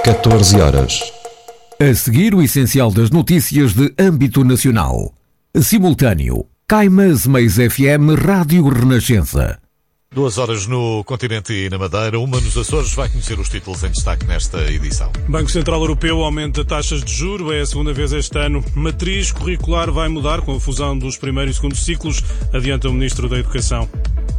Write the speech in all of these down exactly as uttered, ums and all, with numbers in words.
catorze horas. A seguir, o essencial das notícias de âmbito nacional. Simultâneo. Caimãs Meias F M Rádio Renascença. Duas horas no continente e na Madeira, uma nos Açores, vai conhecer os títulos em destaque nesta edição. Banco Central Europeu aumenta taxas de juros, é a segunda vez este ano. Matriz curricular vai mudar com a fusão dos primeiro e segundo ciclos, adianta o Ministro da Educação.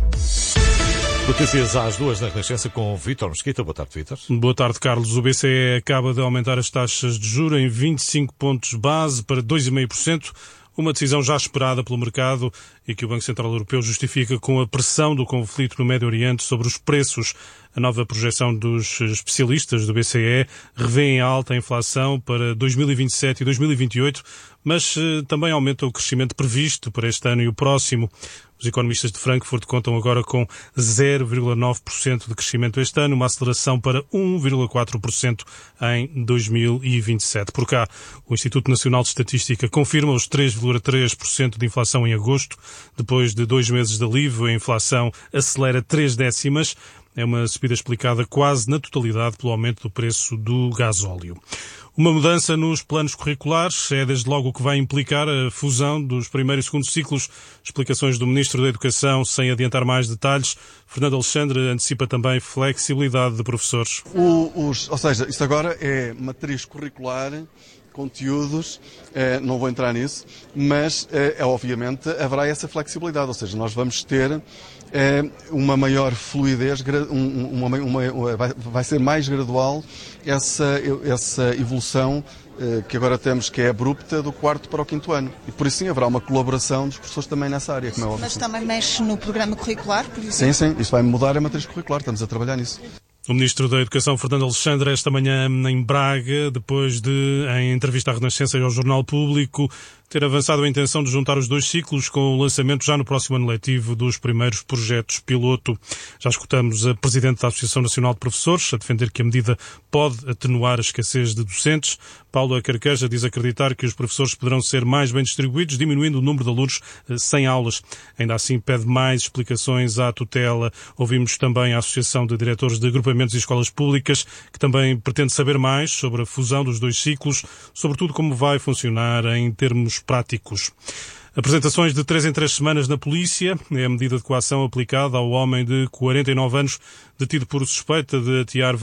Notícias às duas na Renascença com Vítor Mesquita. Boa tarde, Vítor. Boa tarde, Carlos. O B C E acaba de aumentar as taxas de juros em vinte e cinco pontos base para dois vírgula cinco por cento. Uma decisão já esperada pelo mercado e que o Banco Central Europeu justifica com a pressão do conflito no Médio Oriente sobre os preços. A nova projeção dos especialistas do B C E revê em alta a inflação para dois mil e vinte e sete e dois mil e vinte e oito, mas eh, também aumenta o crescimento previsto para este ano e o próximo. Os economistas de Frankfurt contam agora com zero vírgula nove por cento de crescimento este ano, uma aceleração para um vírgula quatro por cento em dois mil e vinte e sete. Por cá, o Instituto Nacional de Estatística confirma os três vírgula três por cento de inflação em agosto. Depois de dois meses de alívio, a inflação acelera três décimas. É uma subida explicada quase na totalidade pelo aumento do preço do gasóleo. Uma mudança nos planos curriculares é desde logo o que vai implicar a fusão dos primeiro e segundo ciclos. Explicações do Ministro da Educação, sem adiantar mais detalhes. Fernando Alexandre antecipa também flexibilidade de professores. O, os, ou seja, isto agora é matriz curricular, conteúdos, eh, não vou entrar nisso, mas eh, obviamente haverá essa flexibilidade, ou seja, nós vamos ter eh, uma maior fluidez, uma, uma, uma, vai, vai ser mais gradual essa, essa evolução eh, que agora temos, que é abrupta, do quarto para o quinto ano. E por isso sim haverá uma colaboração dos professores também nessa área, como é óbvio. Mas também mexe no programa curricular, por exemplo? Sim, sim, isso vai mudar a matriz curricular, estamos a trabalhar nisso. O Ministro da Educação, Fernando Alexandre, esta manhã em Braga, depois de, em entrevista à Renascença e ao Jornal Público, ter avançado a intenção de juntar os dois ciclos com o lançamento já no próximo ano letivo dos primeiros projetos piloto. Já escutamos a Presidente da Associação Nacional de Professores a defender que a medida pode atenuar a escassez de docentes. Paula Carqueja diz acreditar que os professores poderão ser mais bem distribuídos, diminuindo o número de alunos sem aulas. Ainda assim, pede mais explicações à tutela. Ouvimos também a Associação de Diretores de Agrupamentos e Escolas Públicas, que também pretende saber mais sobre a fusão dos dois ciclos, sobretudo como vai funcionar em termos práticos. Apresentações de três em três semanas na polícia é a medida de coação aplicada ao homem de quarenta e nove anos detido por suspeita de atear